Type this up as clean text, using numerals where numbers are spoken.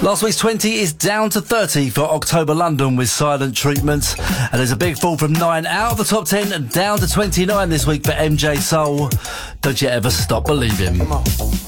Last week's 20 is down to 30 for October London with Silent Treatment. And there's a big fall from 9 out of the top 10 and down to 29 this week for MJ Soul. Don't you ever stop believing. Come on.